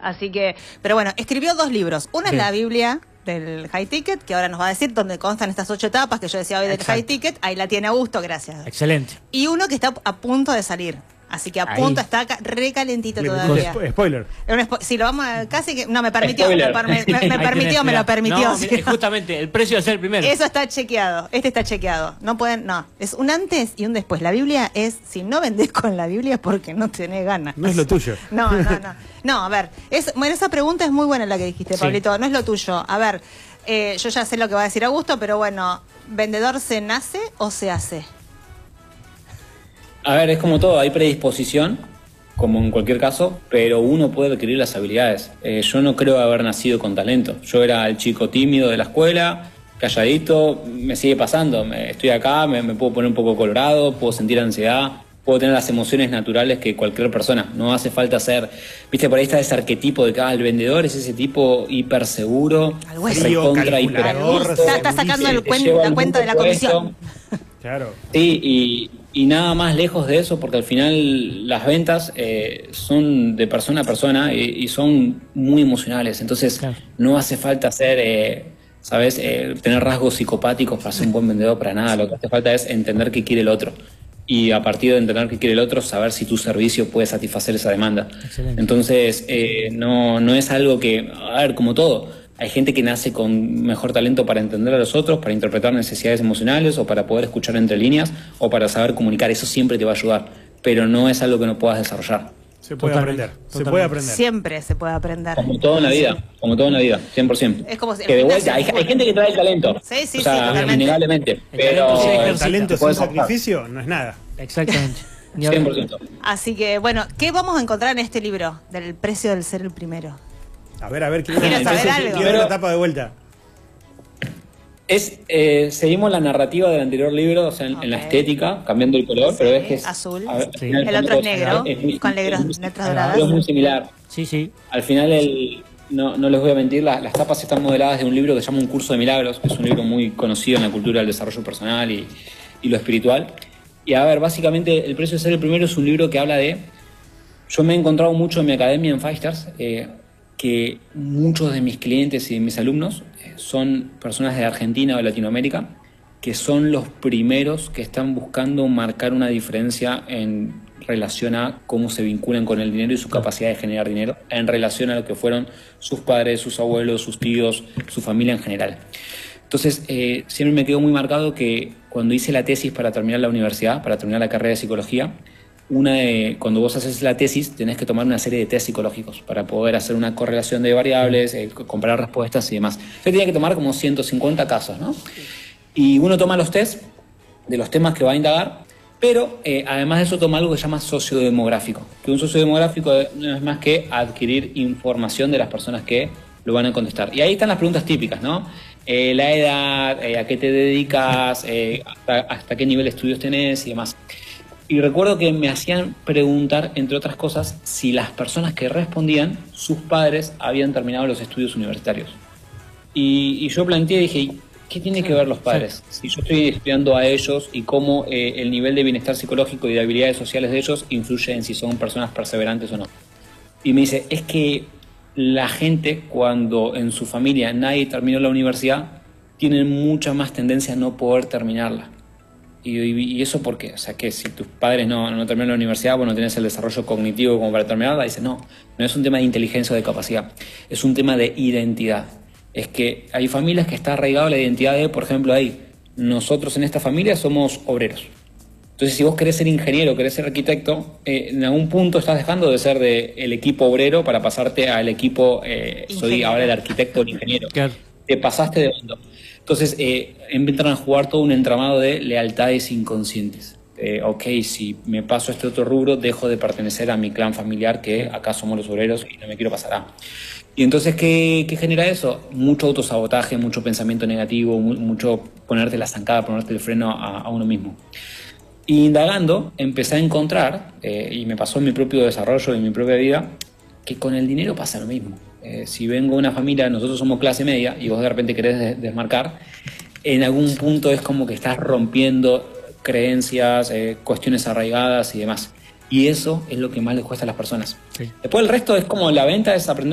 Así que, pero bueno, escribió 2 libros. Uno es la Biblia del High Ticket, que ahora nos va a decir donde constan estas 8 etapas que yo decía hoy del High Ticket. Ahí la tiene Augusto, gracias. Excelente. Y uno que está a punto de salir. Así que a punto, está recalentito todavía. Spoiler. Si lo vamos a, casi que, no, me permitió, me lo permitió. No, mira, justamente, el precio de ser el primero. Eso está chequeado, está chequeado. No pueden, no, es un antes y un después. La Biblia es, si no vendés con la Biblia es porque no tenés ganas. No es lo tuyo. No. No, a ver, bueno, esa pregunta es muy buena la que dijiste, Pablito, no es lo tuyo. A ver, yo ya sé lo que va a decir Augusto, pero bueno, ¿vendedor se nace o se hace? A ver, es como todo, hay predisposición, como en cualquier caso, pero uno puede adquirir las habilidades. Yo no creo haber nacido con talento. Yo era el chico tímido de la escuela, calladito, me sigue pasando. Estoy acá, me puedo poner un poco colorado, puedo sentir ansiedad, puedo tener las emociones naturales que cualquier persona. No hace falta ser, viste, por ahí está ese arquetipo de que el vendedor es ese tipo hiper seguro, recontra hiper. Está sacando la cuenta de la comisión. Claro. Sí, y nada más lejos de eso, porque al final las ventas son de persona a persona y son muy emocionales. Entonces, no hace falta ser, ¿sabes? Tener rasgos psicopáticos para ser un buen vendedor, para nada. Lo que hace falta es entender qué quiere el otro. Y a partir de entender qué quiere el otro, saber si tu servicio puede satisfacer esa demanda. Excelente. Entonces, no es algo que, a ver, como todo. Hay gente que nace con mejor talento para entender a los otros, para interpretar necesidades emocionales o para poder escuchar entre líneas o para saber comunicar. Eso siempre te va a ayudar, pero no es algo que no puedas desarrollar. Se puede aprender. Se puede aprender. Siempre se puede aprender. Como todo en la vida, 100%. Es como si que de vuelta, hay gente que trae el talento. Sí, o sea, innegablemente. Pero el talento sin sacrificio no es nada. Exactamente. 100%. Así que, bueno, ¿qué vamos a encontrar en este libro del precio del ser el primero? A ver, quiero saber algo. Quiero la tapa de vuelta. Seguimos la narrativa del anterior libro, o sea, en la estética, cambiando el color, pero es que es azul. Ver, el otro es negro, con letras doradas. Es muy similar. Sí. Al final, no les voy a mentir, las tapas están modeladas de un libro que se llama Un curso de milagros, que es un libro muy conocido en la cultura del desarrollo personal y lo espiritual. Y a ver, básicamente, El precio de ser el primero es un libro que habla de... Yo me he encontrado mucho en mi academia en Firestars, que muchos de mis clientes y de mis alumnos son personas de Argentina o de Latinoamérica, que son los primeros que están buscando marcar una diferencia en relación a cómo se vinculan con el dinero y su capacidad de generar dinero, en relación a lo que fueron sus padres, sus abuelos, sus tíos, su familia en general. Entonces, siempre me quedó muy marcado que cuando hice la tesis para terminar la universidad, para terminar la carrera de psicología, cuando vos haces la tesis tenés que tomar una serie de test psicológicos para poder hacer una correlación de variables, comparar respuestas y demás. Usted tenía que tomar como 150 casos, ¿no? Y uno toma los test de los temas que va a indagar, pero además de eso toma algo que se llama sociodemográfico, que un sociodemográfico no es más que adquirir información de las personas que lo van a contestar. Y ahí están las preguntas típicas, ¿no? La edad, a qué te dedicas, hasta qué nivel de estudios tenés y demás. Y recuerdo que me hacían preguntar, entre otras cosas, si las personas que respondían, sus padres habían terminado los estudios universitarios. Y yo planteé y dije, ¿qué tiene que ver los padres? Si yo estoy estudiando a ellos y cómo el nivel de bienestar psicológico y de habilidades sociales de ellos influye en si son personas perseverantes o no. Y me dice, es que la gente, cuando en su familia nadie terminó la universidad, tienen mucha más tendencia a no poder terminarla. ¿Y eso por qué? O sea, que si tus padres no terminaron la universidad, vos no tenés el desarrollo cognitivo como para terminarla. Dice, no es un tema de inteligencia o de capacidad, es un tema de identidad. Es que hay familias que está arraigado la identidad de, por ejemplo, nosotros en esta familia somos obreros. Entonces, si vos querés ser ingeniero, querés ser arquitecto, en algún punto estás dejando de ser del equipo obrero para pasarte al equipo, soy ahora el arquitecto o el ingeniero. Claro. Te pasaste de bando. Entonces, empiezan a jugar todo un entramado de lealtades inconscientes. Si me paso a este otro rubro, dejo de pertenecer a mi clan familiar, que acá somos los obreros y no me quiero pasar a... Y entonces, ¿qué genera eso? Mucho autosabotaje, mucho pensamiento negativo, mucho ponerte la zancada, ponerte el freno a uno mismo. Y indagando, empecé a encontrar, y me pasó en mi propio desarrollo, en mi propia vida, que con el dinero pasa lo mismo. Si vengo de una familia, nosotros somos clase media, y vos de repente querés desmarcar, en algún punto es como que estás rompiendo creencias, cuestiones arraigadas y demás. Y eso es lo que más les cuesta a las personas. Sí. Después el resto es como la venta, es aprender